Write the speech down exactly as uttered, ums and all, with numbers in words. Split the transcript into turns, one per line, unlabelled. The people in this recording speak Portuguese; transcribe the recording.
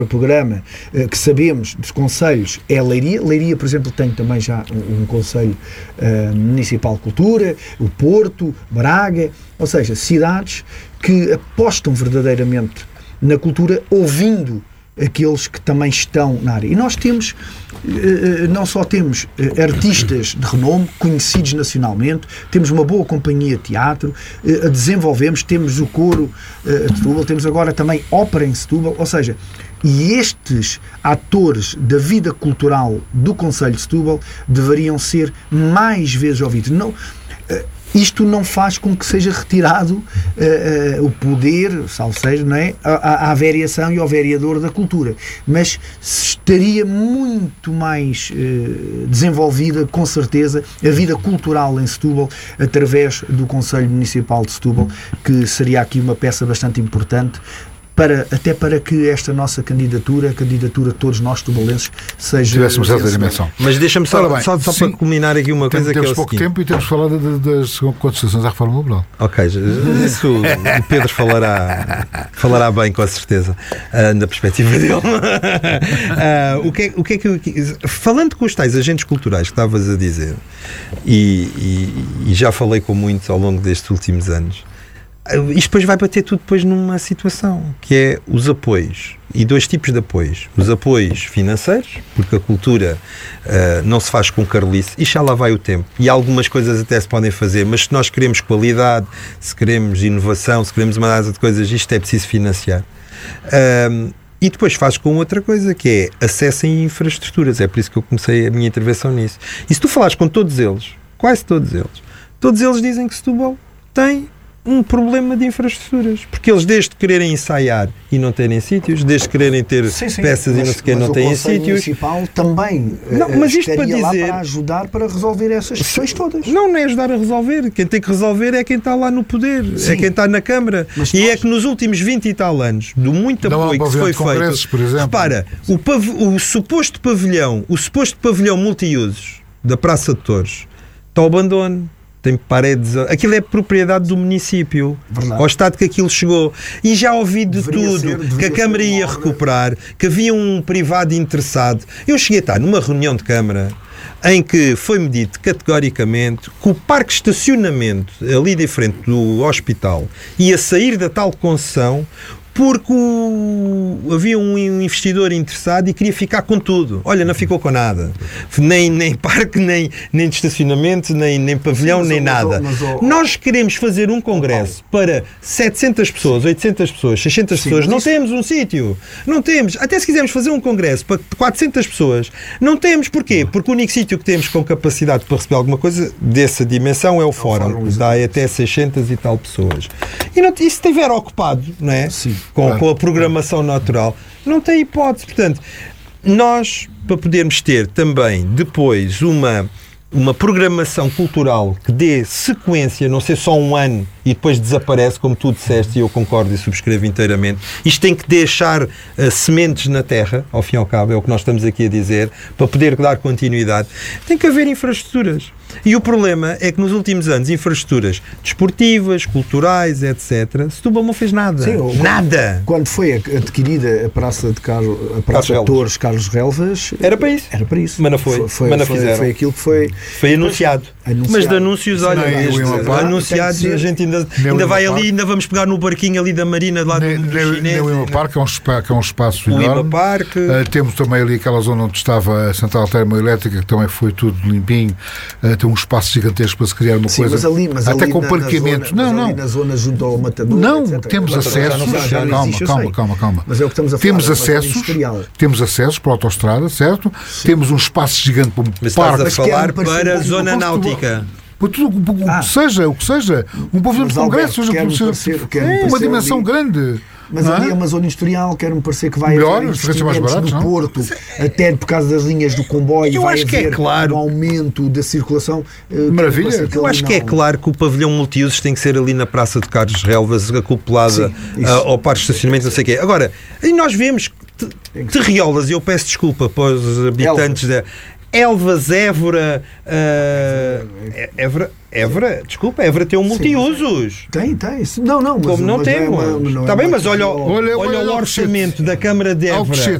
programa que sabemos dos concelhos é Leiria. Leiria, por exemplo, tem também já um, um conselho uh, municipal de cultura, o Porto, Braga, ou seja, cidades que apostam verdadeiramente na cultura, ouvindo aqueles que também estão na área. E nós temos, não só temos artistas de renome, conhecidos nacionalmente, temos uma boa companhia de teatro, desenvolvemos, temos o coro de Setúbal, temos agora também ópera em Setúbal, ou seja, e estes atores da vida cultural do Concelho de Setúbal deveriam ser mais vezes ouvidos. Não... Isto não faz com que seja retirado uh, uh, o poder, salvo seja, não é? à, à variação e ao vereador da cultura. Mas estaria muito mais uh, desenvolvida, com certeza, a vida cultural em Setúbal, através do Conselho Municipal de Setúbal, que seria aqui uma peça bastante importante, para, até para que esta nossa candidatura, a candidatura de todos nós tubalenses, seja...
Tivéssemos essa dimensão.
Mas deixa-me só, bem, só, só para culminar aqui uma coisa,
temos,
que é o
pouco
seguinte.
tempo e temos falado de, das contestações à reforma laboral.
Ok, isso o Pedro falará, falará bem, com certeza, uh, na perspectiva dele. uh, o, que é, o que é que eu... Falando com os tais agentes culturais que estavas a dizer, e, e, e já falei com muitos ao longo destes últimos anos, isto depois vai bater tudo depois numa situação, que é os apoios, e dois tipos de apoios. Os apoios financeiros, porque a cultura uh, não se faz com carolice, e já lá vai o tempo, e algumas coisas até se podem fazer, mas se nós queremos qualidade, se queremos inovação, se queremos uma data de coisas, isto é preciso financiar. Uh, e depois faz com outra coisa, que é acesso a infraestruturas. É por isso que eu comecei a minha intervenção nisso. E se tu falares com todos eles, quase todos eles, todos eles dizem que Setúbal tem um problema de infraestruturas, porque eles, desde quererem ensaiar e não terem sítios, desde quererem ter sim, sim, peças mas, e não sequer não têm sítios.
O Municipal também
não, mas isto para dizer,
lá para ajudar para resolver essas questões todas.
Não, não é ajudar a resolver. Quem tem que resolver é quem está lá no poder, sim, é quem está na Câmara. Mas e nós... é que nos últimos vinte e tal anos, do muito apoio que se foi feito,
por exemplo.
Repara, o, pav... o suposto pavilhão, o suposto pavilhão multiusos da Praça de Torres está ao abandono. Tem paredes... Aquilo é propriedade do município. Verdade. Ao estado que aquilo chegou. E já ouvi de deveria tudo. Ser, que a Câmara ia recuperar, que havia um privado interessado. Eu cheguei a estar numa reunião de Câmara em que foi-me dito categoricamente que o parque de estacionamento ali de frente do hospital ia sair da tal concessão porque o... havia um investidor interessado e queria ficar com tudo. Olha, não ficou com nada. Nem, nem parque, nem, nem de estacionamento, nem, nem pavilhão, sim, nem mas, nada. Mas, mas, Nós queremos fazer um congresso para setecentas pessoas, oitocentas pessoas, seiscentas sim, pessoas. Não isso... temos um sítio. Não temos. Até se quisermos fazer um congresso para quatrocentas pessoas, não temos. Porquê? Porque o único sítio que temos com capacidade para receber alguma coisa dessa dimensão é o fórum. Dá até seiscentas e tal pessoas. E, não, e se estiver ocupado, não é? Sim. Com, claro. com a programação natural, não tem hipótese. Portanto, nós, para podermos ter também depois uma, uma programação cultural que dê sequência, não ser só um ano e depois desaparece, como tu disseste, e eu concordo e subscrevo inteiramente, isto tem que deixar uh, sementes na terra, ao fim e ao cabo, é o que nós estamos aqui a dizer, para poder dar continuidade. Tem que haver infraestruturas. E o problema é que nos últimos anos, infraestruturas desportivas, culturais, etcétera, Setúbal não fez nada. Sim, nada.
Quando foi adquirida a Praça de Carlos, a Praça de Torres Carlos Relvas,
era para isso.
Era para isso.
Mas não foi.
Foi,
Mas não
foi,
fizeram.
foi aquilo que foi...
Foi anunciado. anunciado. Mas de anúncios, olha,
não,
anunciados, a gente ainda, ainda vai ali, ainda vamos pegar no barquinho ali da Marina, lá
nem,
do, do
nem,
chinês.
Nem o Lima Parque é um, que é um espaço
o
enorme.
Lima Parque.
Uh, temos também ali aquela zona onde estava a central termoelétrica, que também foi tudo limpinho. Uh, tem um espaço gigantesco para se criar uma
sim,
coisa.
Mas ali, mas
até
ali
com
na,
parqueamento.
Na zona,
não,
mas
não.
Ali na zona junto ao Matador.
Não,
etcétera.
temos acesso. Calma, calma, calma, calma.
Mas é o que estamos a falar.
Temos acessos. Temos acessos para a autoestrada, certo? Sim. Temos um espaço gigante para um
mas
parque.
Estás a falar para a zona náutica.
Tudo, o,
ah.
que seja, o que seja, um povo de congresso, uma dimensão ali, grande.
Mas ali é uma zona industrial, quero-me parecer que vai
melhor,
haver
investimentos mais baratos,
no
não?
Porto, até por causa das linhas do comboio,
eu
vai
acho que
haver
é claro.
um aumento da circulação.
Maravilha.
Eu acho que é claro que o pavilhão multiusos tem que ser ali na Praça de Carlos Relvas, acoplada Sim, ao parque de estacionamento, não sei o quê. Agora, e nós vemos Terriolas, e eu peço desculpa para os habitantes da... Elvas, Évora, uh, Évora, Évora, desculpa, Évora tem um multiusos.
Tem, tem. Não, não. Mas,
Como não
mas
temos.
Está
é bem, mas olha,
olha,
olha, olha o orçamento da Câmara de Évora.